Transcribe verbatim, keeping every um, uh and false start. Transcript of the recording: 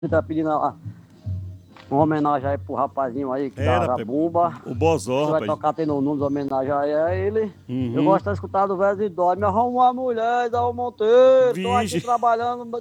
tá pedindo a- uma homenagem aí pro rapazinho aí que Era, dá a Pepe. bomba. O Bozó, Você vai rapaz. tocar tendo o número de homenagem aí a ele. Uhum. Eu gosto de escutar do Vez e Dó. Me arruma uma mulher, dá um Monteiro. Tô aqui Vixe. trabalhando